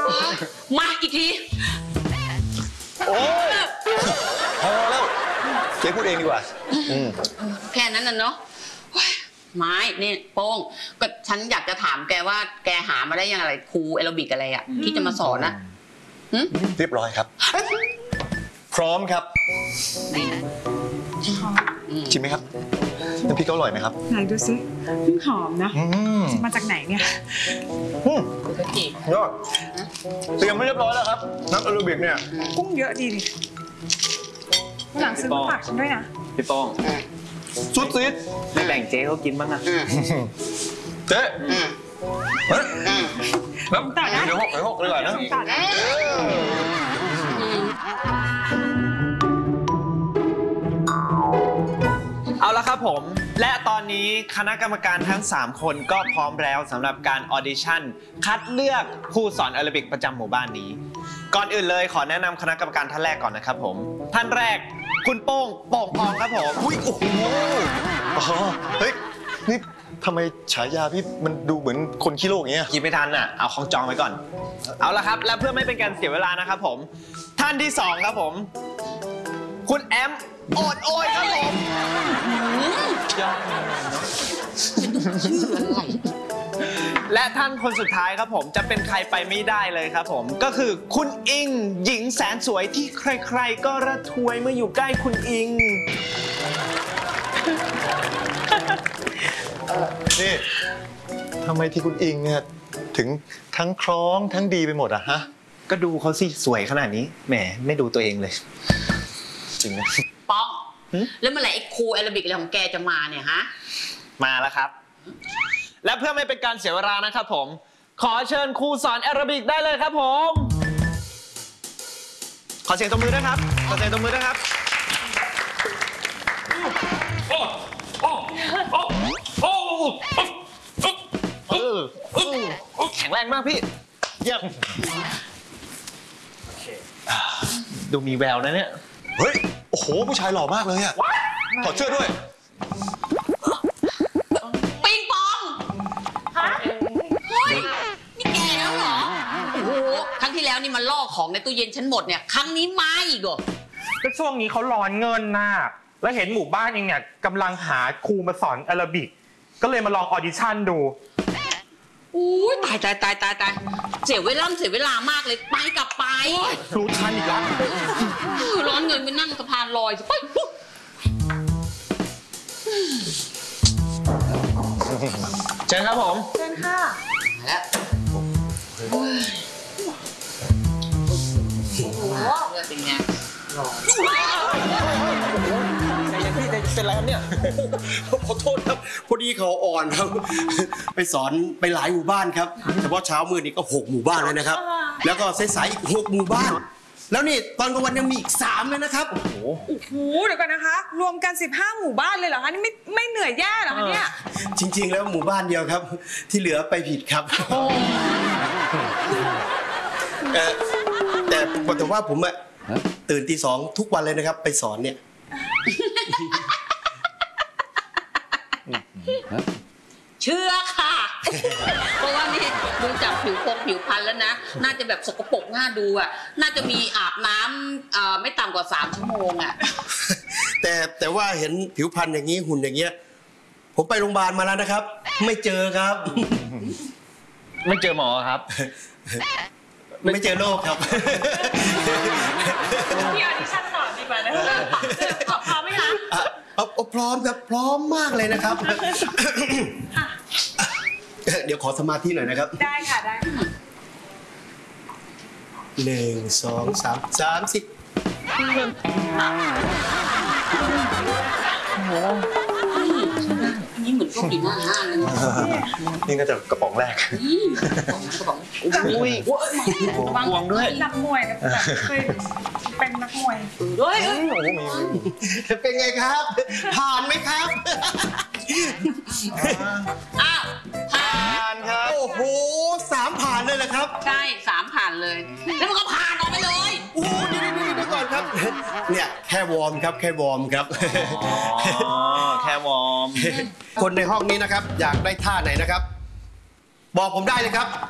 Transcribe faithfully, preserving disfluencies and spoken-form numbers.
มาอีกทีโอ้พอแล้วเจ๊พูดเองดีกว่าแค่นั้นน่ะเนาะไม้นี่โป้งก็ฉันอยากจะถามแกว่าแกหามาได้ยังไงครูแอโรบิกอะไรอะที่จะมาสอนนะเรียบร้อยครับพร้อมครับชิมไหมครับน้ำพริกอร่อยไหมครับไหนดูซิหอมนะมาจากไหนเนี่ยยอดเตรียมไม่เรียบร้อยแล้วครับน้ำแอโรบิกเนี่ยกุ้งเยอะดีดิหลังซื้อมาฝากฉันด้วยนะพี่ป้องสุดซีดไม่แบ่งเจ๊เขากินบ้างอะเจ๊แล้วเดี๋ยวหกเดี๋ยวหกเลยก่อนนะเอาละครับผมและตอนนี้คณะกรรมการทั้งสามคนก็พร้อมแล้วสำหรับการออดิชั่นคัดเลือกครูสอนแอโรบิกประจำหมู่บ้านนี้ก่อนอื่นเลยขอแนะนำคณะกรรมการท่านแรกก่อนนะครับผมท่านแรกคุณโป้งโป่งพองครับผมอุ้ยโอ้โหเฮ้ยนี่ทำไมฉายาพี่มันดูเหมือนคนขี้โรคอย่างเงี้ยคิดไม่ทันอ่ะเอาของจองไว้ก่อนเอาละครับและเพื่อไม่เป็นการเสียเวลานะครับผมท่านที่สองครับผมคุณแอมโอดโอยครับผมและท่านคนสุดท้ายครับผมจะเป็นใครไปไม่ได้เลยครับผมก็คือคุณอิงหญิงแสนสวยที่ใครๆก็ระทวยเมื่ออยู่ใกล้คุณอิงนี่ทำไมที่คุณอิงเนี่ยถึงทั้งคล้องทั้งดีไปหมดอะฮะก็ดูเขาสิสวยขนาดนี้แหมไม่ดูตัวเองเลยจริงไหมป้องแล้วเมื่อไหร่ไอ้ครูแอโรบิกอะไรของแกจะมาเนี่ยฮะมาแล้วครับและเพื่อไม่เป็นการเสียเวลานะครับผมขอเชิญครูสอนแอโรบิกได้เลยครับผมขอเสียงตบมือด้วยครับขอเสียงตบมือด้วยครับโอ้โอ้โอ้โอ้โอ้แข็งแรงมากพี่เยี่ยมดูมีแววนะเนี่ยเฮ้ยโอ้โหผู้ชายหล่อมากเลยอะถอดเสื้อด้วยปิงปองฮะเฮ้ยนี่แกแล้วเหรอโอ้โหครั้งที่แล้วนี่มันล่อของในตู้เย็นฉันหมดเนี่ยครั้งนี้มาอีกเหรอก็ช่วงนี้เขาร้อนเงินน่ะแล้วเห็นหมู่บ้านเองเนี่ยกำลังหาครูมาสอนแอโรบิกก็เลยมาลองออดิชั่นดูอู้ตายตายตายตายตายเสียเวลาเสียเวลามากเลยไปกลับไปรู้ทันอีกแล้วร้อนเงินไปนั่งสะพานลอยไปเชิญครับผมเชิญค่ะแล้วโอ้โหเป็นไงพี่เป็นอะไรครับเนี่ยขอโทษครับพอดีเขาอ่อนครับไปสอนไปหลายหมู่บ้านครับเฉพาะเช้ามืดนี่ก็หกหมู่บ้านเลยนะครับแล้วก็สายๆอีกหกหมู่บ้านแล้วนี่ตอนกลางวันยังมีอีกสามเลยนะครับโอ้โหโอ้โหเดี๋ยวก่อนนะคะรวมกันสิบห้าหมู่บ้านเลยเหรอคะนี่ไม่ไม่เหนื่อยแย่เหรอคะเนี่ยจริงๆแล้วหมู่บ้านเดียวครับที่เหลือไปผิดครับแต่แต่ว่าผมอะตื่นตีสองทุกวันเลยนะครับไปสอนเนี่ยเชื่อค่ะเพราะว่านี่ดูจากผิวพงผิวพรรณแล้วนะน่าจะแบบสกปรกน่าดูอ่ะน่าจะมีอาบน้ำไม่ต่ำกว่าสามชั่วโมงอ่ะแต่แต่ว่าเห็นผิวพรรณอย่างนี้หุ่นอย่างเงี้ยผมไปโรงพยาบาลมาแล้วนะครับไม่เจอครับไม่เจอหมอครับไม่เจอโรคครับพี่ออดิชั่นต่อดีกว่านะพร้อมไหมคะเอาพร้อมครับพร้อมมากเลยนะครับเดี๋ยวขอสมาธิหน่อยนะครับได้ค่ะได้หนึ่งสองสามสามสิบโอ้นี่เหมือนพวกดีหน้าห้างเลยนี่ก็จะกระป๋องแรกกระป๋องอุ้ยห่วงด้วยนักมวยนะเคยเป็นนักมวยด้วยเป็นไงครับผ่านไหมครับอ้าวผ่านครับโอ้โหสามผ่านเลยเหรอครับใช่สามผ่านเลยแล้วมันก็ผ่านออกไปเลยโอ้เดี๋ยวเดี๋ยวก่อนครับเนี่ยแค่วอร์มครับแค่วอร์มครับแค่วอร์มคนในห้องนี้นะครับอยากได้ท่าไหนนะครับบอกผมได้เลยครับ